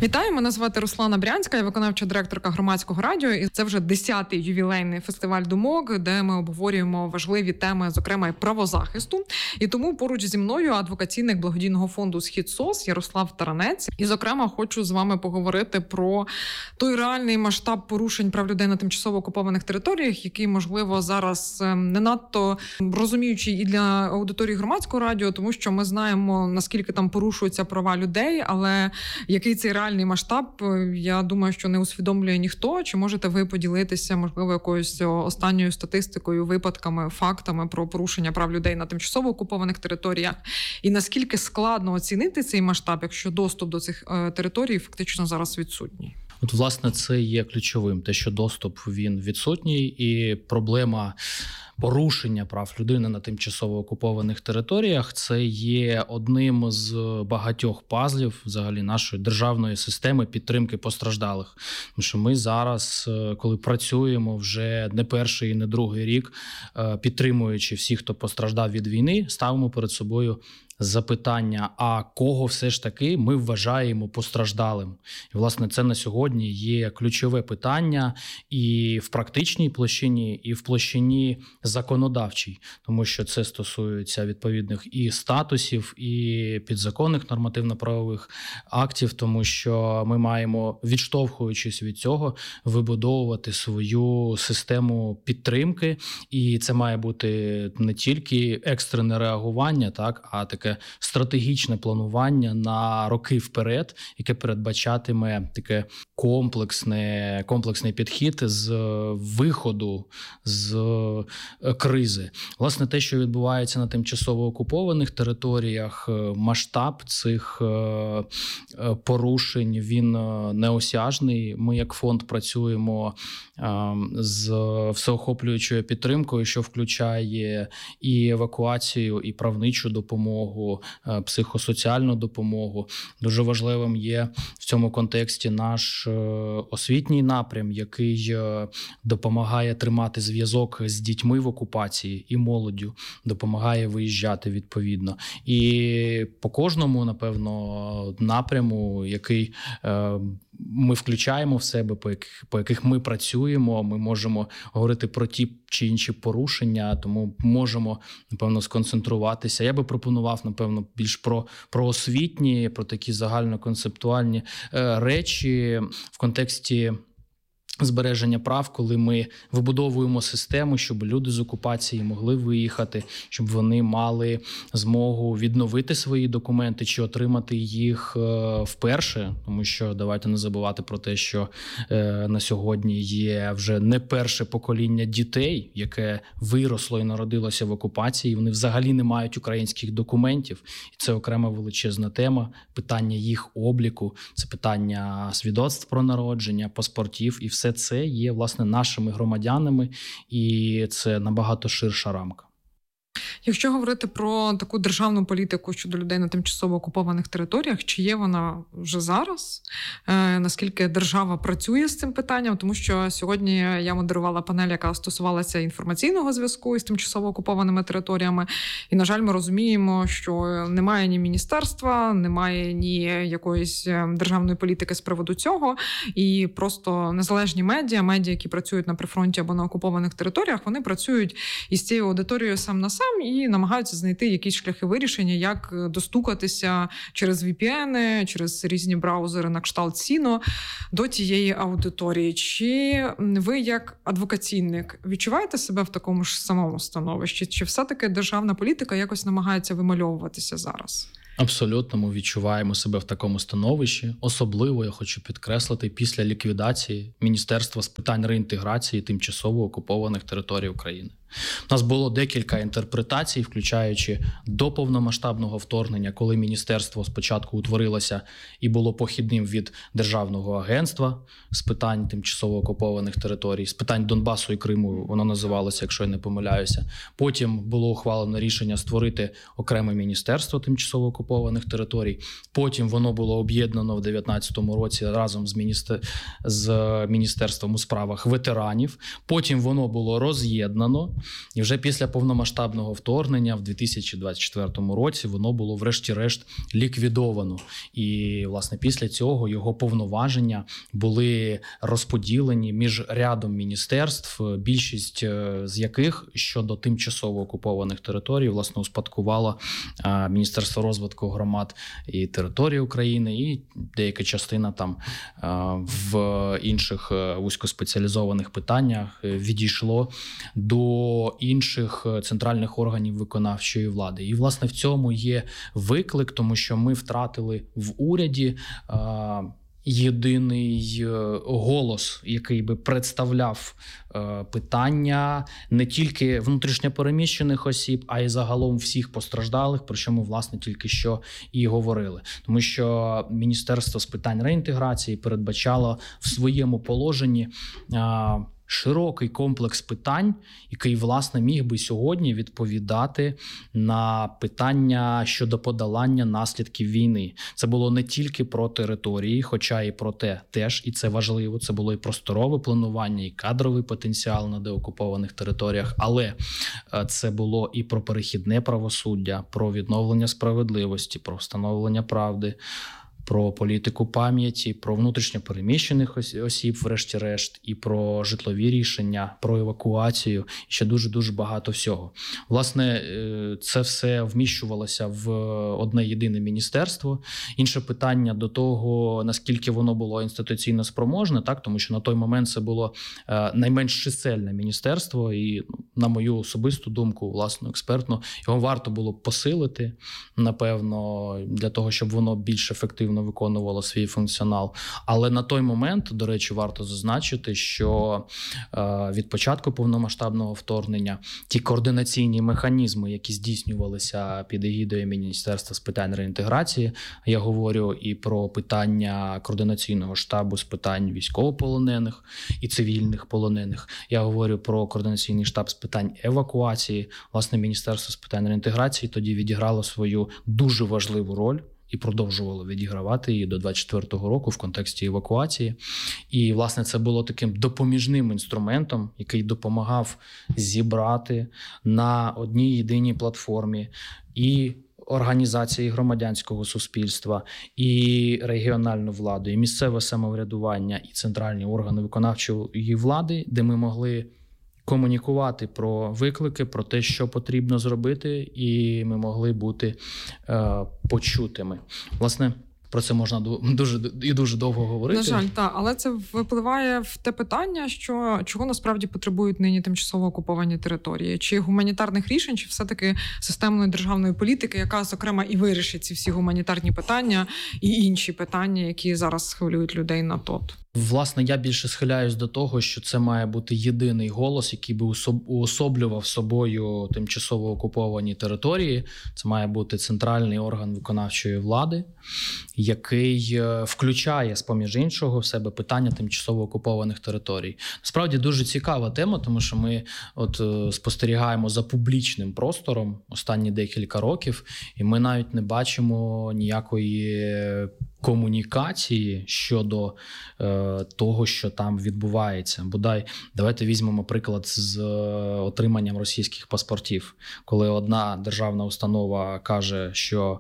Вітаю, мене звати Руслана Брянська, я виконавча директорка Громадського радіо. І це вже 10-й ювілейний фестиваль думок, де ми обговорюємо важливі теми, зокрема і правозахисту. І тому поруч зі мною адвокаційник благодійного фонду «СхідСОС» Ярослав Таранець. І, зокрема, хочу з вами поговорити про той реальний масштаб порушень прав людей на тимчасово окупованих територіях, який, можливо, зараз не надто розуміючий і для аудиторії Громадського радіо, тому що ми знаємо, наскільки там порушуються права людей, але який цей реальний масштаб, я думаю, що не усвідомлює ніхто. Чи можете ви поділитися, можливо, якоюсь останньою статистикою, випадками, фактами про порушення прав людей на тимчасово окупованих територіях? І наскільки складно оцінити цей масштаб, якщо доступ до цих територій фактично зараз відсутній? От, власне, це є ключовим, те, що доступ він відсутній, і проблема порушення прав людини на тимчасово окупованих територіях – це є одним з багатьох пазлів взагалі нашої державної системи підтримки постраждалих. Тому що ми зараз, коли працюємо вже не перший і не другий рік, підтримуючи всіх, хто постраждав від війни, ставимо перед собою запитання, а кого все ж таки ми вважаємо постраждалим. І, власне, це на сьогодні є ключове питання і в практичній площині, і в площині законодавчій, тому що це стосується відповідних і статусів, і підзаконних нормативно-правових актів, тому що ми маємо, відштовхуючись від цього, вибудовувати свою систему підтримки, і це має бути не тільки екстрене реагування, так, а таке стратегічне планування на роки вперед, яке передбачатиме таке комплексний підхід з виходу з кризи. Власне, те, що відбувається на тимчасово окупованих територіях, масштаб цих порушень, він неосяжний. Ми як фонд працюємо з всеохоплюючою підтримкою, що включає і евакуацію, і правничу допомогу, психосоціальну допомогу. Дуже важливим є в цьому контексті наш освітній напрям, який допомагає тримати зв'язок з дітьми в окупації і молоддю, допомагає виїжджати відповідно. І по кожному, напевно, напряму, який ми включаємо в себе, по яких ми працюємо, ми можемо говорити про ті чи інші порушення, тому можемо, напевно, сконцентруватися. Я би пропонував, напевно, більш про освітні, про такі загальноконцептуальні речі в контексті збереження прав, коли ми вибудовуємо систему, щоб люди з окупації могли виїхати, щоб вони мали змогу відновити свої документи чи отримати їх вперше. Тому що давайте не забувати про те, що на сьогодні є вже не перше покоління дітей, яке виросло і народилося в окупації, вони взагалі не мають українських документів. І це окрема величезна тема. Питання їх обліку, це питання свідоцтв про народження, паспортів, і все це є, власне, нашими громадянами, і це набагато ширша рамка. Якщо говорити про таку державну політику щодо людей на тимчасово окупованих територіях, чи є вона вже зараз? Наскільки держава працює з цим питанням? Тому що сьогодні я модерувала панель, яка стосувалася інформаційного зв'язку із тимчасово окупованими територіями. І, на жаль, ми розуміємо, що немає ні міністерства, немає ні якоїсь державної політики з приводу цього. І просто незалежні медіа, які працюють на прифронті або на окупованих територіях, вони працюють із цією аудиторією сам на сам і намагаються знайти якісь шляхи вирішення, як достукатися через VPN, через різні браузери на кшталт Сіно до тієї аудиторії. Чи ви, як адвокаційник, відчуваєте себе в такому ж самому становищі? Чи все-таки державна політика якось намагається вимальовуватися зараз? Абсолютно, ми відчуваємо себе в такому становищі. Особливо, я хочу підкреслити, після ліквідації Міністерства з питань реінтеграції тимчасово окупованих територій України. У нас було декілька інтерпретацій, включаючи до повномасштабного вторгнення, коли міністерство спочатку утворилося і було похідним від Державного агентства з питань тимчасово окупованих територій, з питань Донбасу і Криму, воно називалося, якщо я не помиляюся. Потім було ухвалено рішення створити окреме міністерство тимчасово окупованих територій. Потім воно було об'єднано в 2019 році разом з Міністерством у справах ветеранів. Потім воно було роз'єднано. І вже після повномасштабного вторгнення в 2024 році воно було врешті-решт ліквідовано. І, власне, після цього його повноваження були розподілені між рядом міністерств, більшість з яких щодо тимчасово окупованих територій, власне, успадкувало Міністерство розвитку громад і територій України, і деяка частина там в інших вузькоспеціалізованих питаннях відійшло до інших центральних органів виконавчої влади. І, власне, в цьому є виклик, тому що ми втратили в уряді єдиний голос, який би представляв питання не тільки внутрішньопереміщених осіб, а й загалом всіх постраждалих, про що ми, власне, тільки що і говорили. Тому що Міністерство з питань реінтеграції передбачало в своєму положенні широкий комплекс питань, який, власне, міг би сьогодні відповідати на питання щодо подолання наслідків війни. Це було не тільки про території, хоча і про те теж, і це важливо, це було і просторове планування, і кадровий потенціал на деокупованих територіях, але це було і про перехідне правосуддя, про відновлення справедливості, про встановлення правди, про політику пам'яті, про внутрішньопереміщених осіб, врешті-решт, і про житлові рішення, про евакуацію, і ще дуже-дуже багато всього. Власне, це все вміщувалося в одне єдине міністерство. Інше питання до того, наскільки воно було інституційно спроможне, так, тому що на той момент це було найменш чисельне міністерство, і, на мою особисту думку, власну експертну, його варто було б посилити, напевно, для того, щоб воно більш ефективно виконувало свій функціонал. Але на той момент, до речі, варто зазначити, що від початку повномасштабного вторгнення ті координаційні механізми, які здійснювалися під егідою Міністерства з питань реінтеграції, я говорю і про питання координаційного штабу з питань військовополонених і цивільних полонених, я говорю про координаційний штаб з питань евакуації. Власне, Міністерство з питань реінтеграції тоді відіграло свою дуже важливу роль і продовжувало відігравати її до 2024 року в контексті евакуації. І, власне, це було таким допоміжним інструментом, який допомагав зібрати на одній єдиній платформі і організації громадянського суспільства, і регіональну владу, і місцеве самоврядування, і центральні органи виконавчої влади, де ми могли комунікувати про виклики, про те, що потрібно зробити, і ми могли бути почутими. Власне, про це можна дуже довго говорити. На жаль, так, але це випливає в те питання, що чого насправді потребують нині тимчасово окуповані території. Чи гуманітарних рішень, чи все-таки системної державної політики, яка, зокрема, і вирішить ці всі гуманітарні питання і інші питання, які зараз хвилюють людей на ТОТ. Власне, я більше схиляюсь до того, що це має бути єдиний голос, який би уособлював собою тимчасово окуповані території. Це має бути центральний орган виконавчої влади, який включає, з-поміж іншого, в себе питання тимчасово окупованих територій. Насправді, дуже цікава тема, тому що ми спостерігаємо за публічним простором останні декілька років, і ми навіть не бачимо ніякої комунікації щодо того, що там відбувається. Бодай, давайте візьмемо приклад з отриманням російських паспортів. Коли одна державна установа каже, що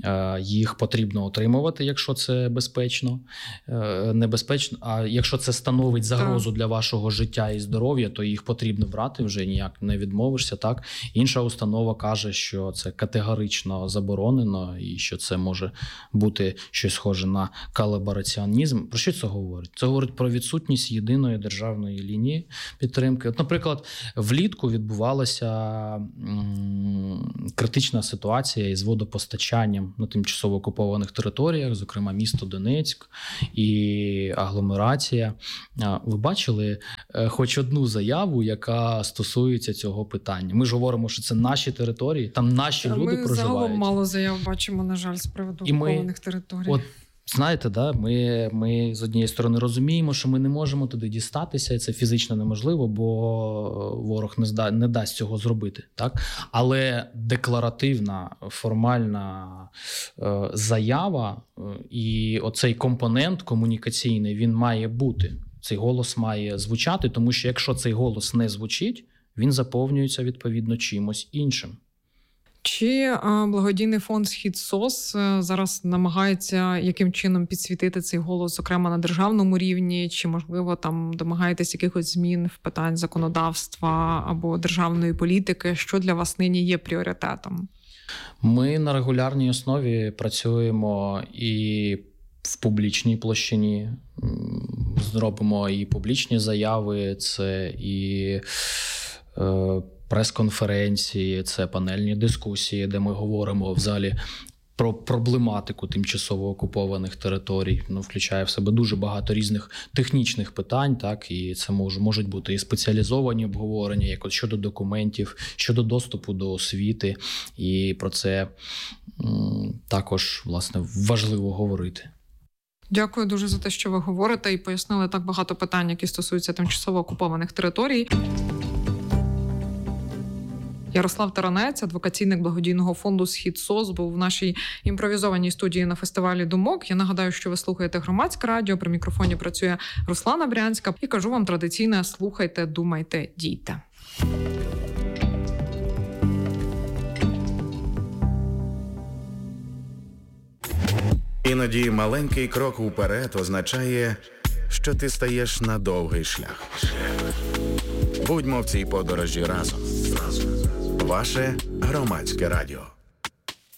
їх потрібно отримувати, якщо це безпечно, небезпечно, а якщо це становить загрозу для вашого життя і здоров'я, то їх потрібно брати, вже ніяк не відмовишся, так? Інша установа каже, що це категорично заборонено і що це може бути щось схоже на колабораціонізм. Про що це говорить? Це говорить про відсутність єдиної державної лінії підтримки. От, наприклад, влітку відбувалася критична ситуація із водопостачанням на тимчасово окупованих територіях, зокрема місто Донецьк і агломерація. Ви бачили хоч одну заяву, яка стосується цього питання? Ми ж говоримо, що це наші території, там наші люди проживають. Ми загалом мало заяв бачимо, на жаль, з приводу окупованих територій. От, знаєте, да, ми з однієї сторони розуміємо, що ми не можемо туди дістатися, і це фізично неможливо, бо ворог не дасть цього зробити. Так? Але декларативна, формальна заява і оцей компонент комунікаційний, він має бути. Цей голос має звучати, тому що якщо цей голос не звучить, він заповнюється відповідно чимось іншим. Чи благодійний фонд «Схід СОС» зараз намагається яким чином підсвітити цей голос, зокрема на державному рівні? Чи, можливо, там домагаєтесь якихось змін в питань законодавства або державної політики? Що для вас нині є пріоритетом? Ми на регулярній основі працюємо і в публічній площині, зробимо і публічні заяви, це і прес-конференції, це панельні дискусії, де ми говоримо в залі про проблематику тимчасово окупованих територій. Включає в себе дуже багато різних технічних питань, так, і це можуть бути і спеціалізовані обговорення, як от щодо документів, щодо доступу до освіти, і про це також, власне, важливо говорити. Дякую дуже за те, що ви говорите і пояснили так багато питань, які стосуються тимчасово окупованих територій. Ярослав Таранець, адвокаційник благодійного фонду «Схід СОС», був в нашій імпровізованій студії на фестивалі «Думок». Я нагадаю, що ви слухаєте Громадське радіо. При мікрофоні працює Руслана Брянська. І кажу вам традиційне: слухайте, думайте, дійте. Іноді маленький крок уперед означає, що ти стаєш на довгий шлях. Будьмо в цій подорожі разом. Ваше Громадське радіо.